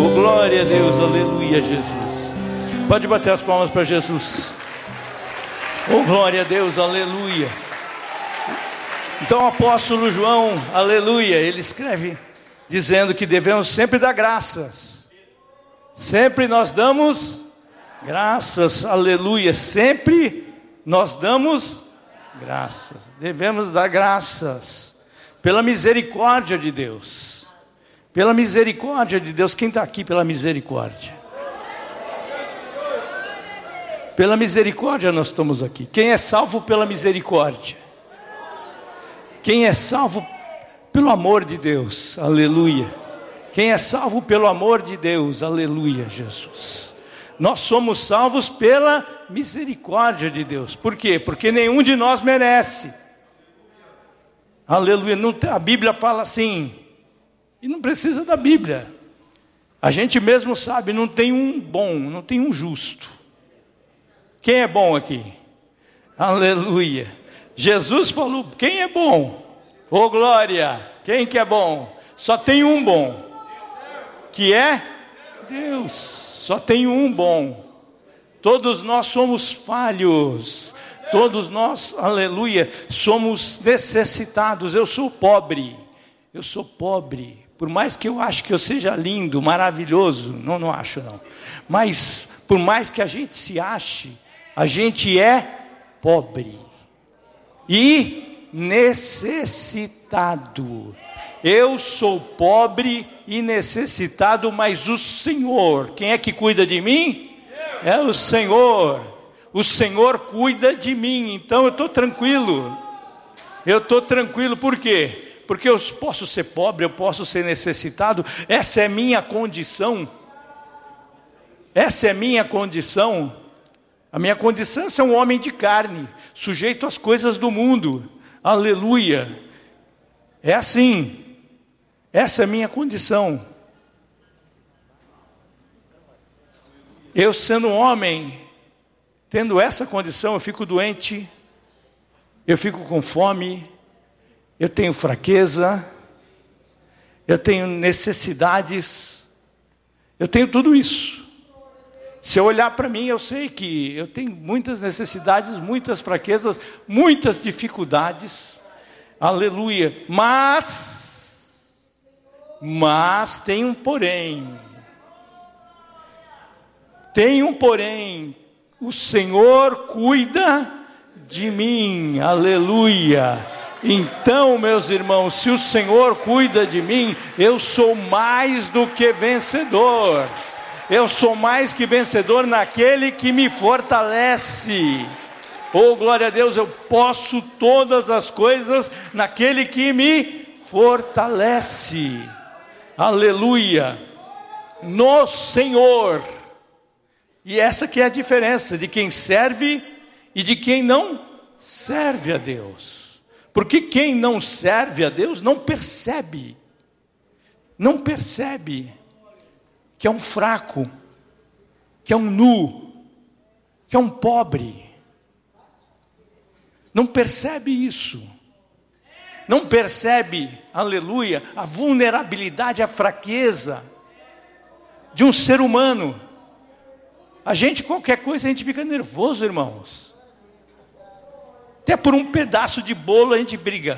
Oh, glória a Deus, aleluia, Jesus. Pode bater as palmas para Jesus. Oh, glória a Deus, aleluia. Então o apóstolo João, aleluia, ele escreve dizendo que devemos sempre dar graças. Sempre nós damos graças, aleluia. Sempre nós damos graças. Devemos dar graças pela misericórdia de Deus. Pela misericórdia de Deus. Quem está aqui pela misericórdia? Pela misericórdia nós estamos aqui. Quem é salvo pela misericórdia? Quem é salvo pelo amor de Deus? Aleluia. Quem é salvo pelo amor de Deus? Aleluia, Jesus. Nós somos salvos pela misericórdia de Deus. Por quê? Porque nenhum de nós merece. Aleluia. A Bíblia fala assim. E não precisa da Bíblia. A gente mesmo sabe, não tem um bom, não tem um justo. Quem é bom aqui? Aleluia. Jesus falou, quem é bom? Oh, glória. Quem que é bom? Só tem um bom. Que é Deus. Só tem um bom. Todos nós somos falhos. Todos nós, aleluia, somos necessitados. Eu sou pobre. Eu sou pobre. Por mais que eu ache que eu seja lindo, maravilhoso, não acho não. Mas por mais que a gente se ache, a gente é pobre e necessitado. Eu sou pobre e necessitado, mas o Senhor, quem é que cuida de mim? É o Senhor. O Senhor cuida de mim, então eu estou tranquilo. Eu estou tranquilo, por quê? Porque eu posso ser pobre, eu posso ser necessitado. Essa é minha condição. Essa é minha condição. A minha condição é ser um homem de carne, sujeito às coisas do mundo. Aleluia. É assim. Essa é a minha condição. Eu sendo um homem, tendo essa condição, eu fico doente, eu fico com fome, eu tenho fraqueza, eu tenho necessidades, eu tenho tudo isso. Se eu olhar para mim, eu sei que eu tenho muitas necessidades, muitas fraquezas, muitas dificuldades. Aleluia. Mas tem um porém. Tem um porém. O Senhor cuida de mim. Aleluia. Então, meus irmãos, se o Senhor cuida de mim, eu sou mais do que vencedor. Eu sou mais que vencedor naquele que me fortalece. Oh, glória a Deus, eu posso todas as coisas naquele que me fortalece. Aleluia. No Senhor. E essa que é a diferença de quem serve e de quem não serve a Deus. Porque quem não serve a Deus não percebe que é um fraco, que é um nu, que é um pobre. Não percebe isso. Não percebe, aleluia, a vulnerabilidade, a fraqueza de um ser humano. A gente, qualquer coisa, a gente fica nervoso, irmãos. Até por um pedaço de bolo a gente briga.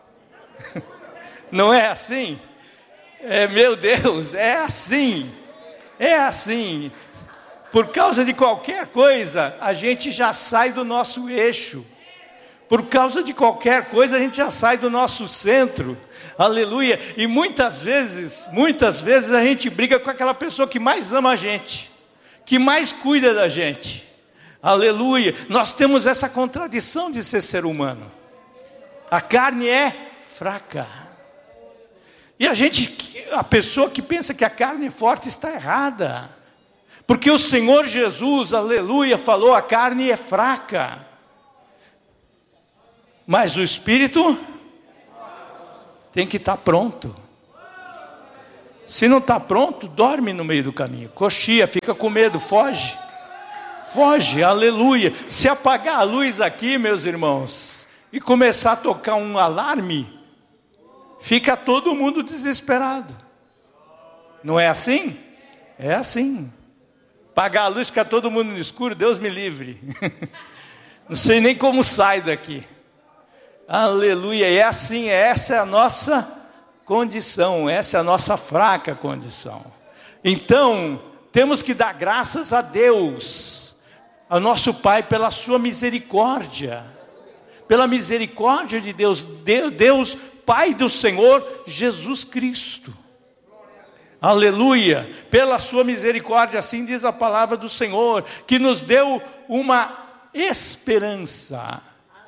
Não é assim? Meu Deus, é assim. É assim. Por causa de qualquer coisa, a gente já sai do nosso eixo. Por causa de qualquer coisa, a gente já sai do nosso centro. Aleluia. E muitas vezes a gente briga com aquela pessoa que mais ama a gente, que mais cuida da gente. Aleluia. Nós temos essa contradição de ser humano. A carne é fraca. E a pessoa que pensa que a carne é forte está errada. Porque o Senhor Jesus, aleluia, falou: a carne é fraca, mas o Espírito tem que estar pronto. Se não está pronto, dorme no meio do caminho, cochia, fica com medo, foge. Foge, aleluia. Se apagar a luz aqui, meus irmãos, e começar a tocar um alarme, fica todo mundo desesperado. Não é assim? É assim. Apagar a luz, ficar todo mundo no escuro, Deus me livre. Não sei nem como sai daqui. Aleluia. E é assim, essa é a nossa condição, essa é a nossa fraca condição. Então, temos que dar graças a Deus, a nosso Pai, pela sua misericórdia. Pela misericórdia de Deus, Deus, Pai do Senhor Jesus Cristo. Aleluia, pela sua misericórdia, assim diz a palavra do Senhor, que nos deu uma esperança.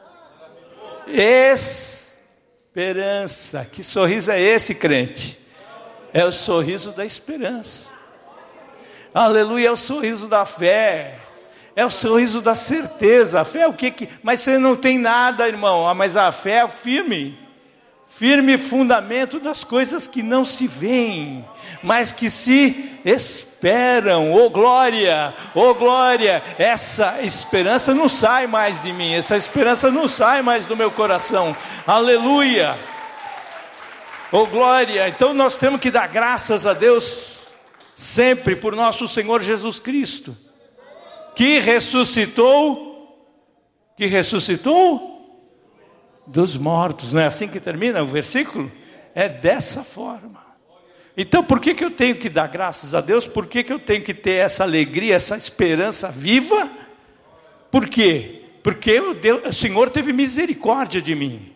Esperança, que sorriso é esse, crente? É o sorriso da esperança. Aleluia, é o sorriso da fé. É o sorriso da certeza. A fé é o que? Mas você não tem nada, irmão. Mas a fé é firme. Firme fundamento das coisas que não se veem, mas que se esperam. Oh glória, oh glória. Essa esperança não sai mais de mim. Essa esperança não sai mais do meu coração. Aleluia. Oh glória. Então nós temos que dar graças a Deus sempre por nosso Senhor Jesus Cristo, que ressuscitou dos mortos. Não é assim que termina o versículo? É dessa forma. Então por que eu tenho que dar graças a Deus? Por que eu tenho que ter essa alegria, essa esperança viva? Por quê? Porque o Senhor teve misericórdia de mim.